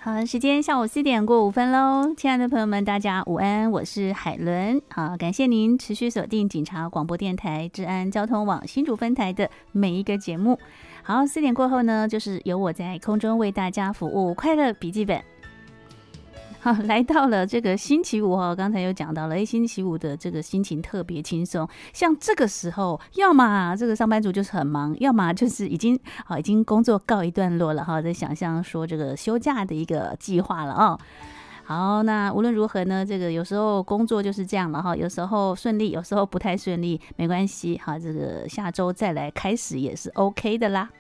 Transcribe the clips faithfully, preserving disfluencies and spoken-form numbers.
好，时间下午四点过五分喽，亲爱的朋友们，大家午安，我是海伦。好，感谢您持续锁定警察广播电台治安交通网新竹分台的每一个节目。好，四点过后呢，就是由我在空中为大家服务，快乐笔记本。好，来到了这个星期五哈，刚才有讲到了，哎，星期五的这个心情特别轻松。像这个时候，要么这个上班族就是很忙，要么就是已经好已经工作告一段落了哈，在想象说这个休假的一个计划了哦。好，那无论如何呢，这个有时候工作就是这样了哈，有时候顺利，有时候不太顺利，没关系哈，这个下周再来开始也是 OK 的啦。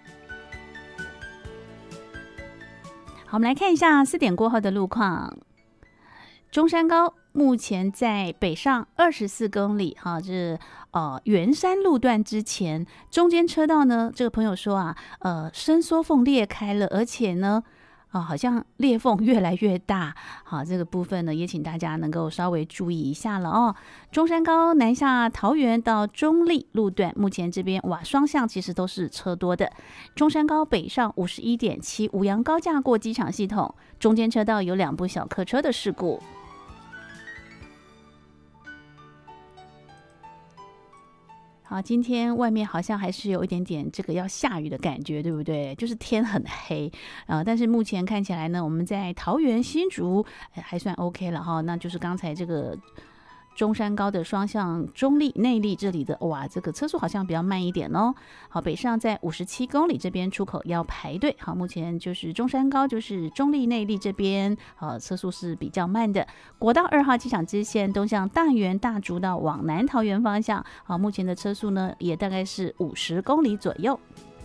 好，我们来看一下四点过后的路况。中山高目前在北上二十四公里，哈，这呃圆山路段之前，中间车道呢，这个朋友说啊，呃伸缩缝裂开了，而且呢，啊、呃、好像裂缝越来越大，好，这个部分呢，也请大家能够稍微注意一下了哦。中山高南下桃园到中立路段，目前这边哇双向其实都是车多的。中山高北上五十一点七，五杨高架过机场系统，中间车道有两部小客车的事故。好，今天外面好像还是有一点点这个要下雨的感觉，对不对？就是天很黑，呃，但是目前看起来呢，我们在桃园新竹还算 OK 了哈。那就是刚才这个中山高的双向中立内坜这里的，哇，这个车速好像比较慢一点哦。好，北上在五十七公里这边出口要排队。好，目前就是中山高就是中立内坜这边，呃，车速是比较慢的。国道二号机场支线东向大园大竹道往南桃园方向，好，目前的车速呢也大概是五十公里左右。